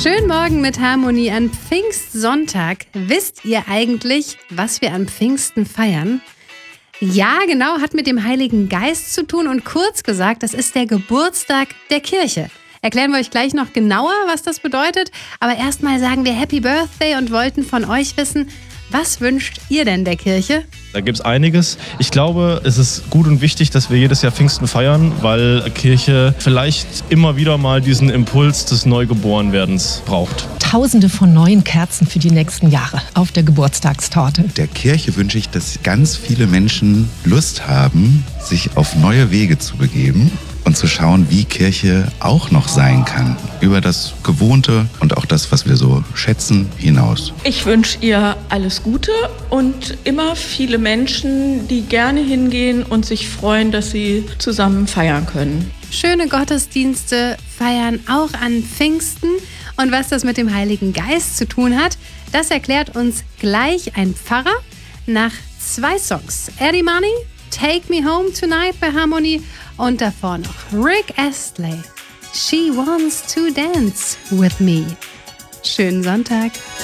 Schönen Morgen mit Harmonie an Pfingstsonntag. Wisst ihr eigentlich, was wir an Pfingsten feiern? Ja, genau, hat mit dem Heiligen Geist zu tun und kurz gesagt, das ist der Geburtstag der Kirche. Erklären wir euch gleich noch genauer, was das bedeutet. Aber erstmal sagen wir Happy Birthday und wollten von euch wissen, was wünscht ihr denn der Kirche? Da gibt es einiges. Ich glaube, es ist gut und wichtig, dass wir jedes Jahr Pfingsten feiern, weil Kirche vielleicht immer wieder mal diesen Impuls des Neugeborenwerdens braucht. Tausende von neuen Kerzen für die nächsten Jahre auf der Geburtstagstorte. Der Kirche wünsche ich, dass ganz viele Menschen Lust haben, sich auf neue Wege zu begeben und zu schauen, wie Kirche auch noch sein kann. Über das Gewohnte und auch das, was wir so schätzen, hinaus. Ich wünsche ihr alles Gute und immer viele Menschen, die gerne hingehen und sich freuen, dass sie zusammen feiern können. Schöne Gottesdienste feiern auch an Pfingsten. Und was das mit dem Heiligen Geist zu tun hat, das erklärt uns gleich ein Pfarrer nach 2 Songs. Eddie Money, Take Me Home Tonight bei Harmonie und davor noch Rick Astley, She Wants to Dance with Me. Schönen Sonntag.